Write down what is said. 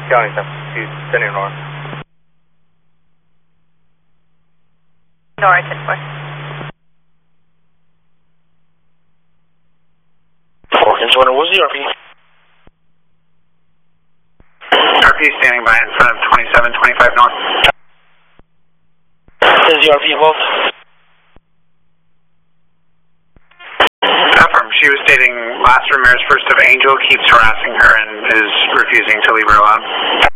County 10, she's sending north. North, 10-4. Falcons 1, what's the RP? RP standing by in front of 2725 north. Is the RP involved? Affirm. She was stating Las Ramirez, first of Angel, keeps harassing her and is refusing to leave her alone.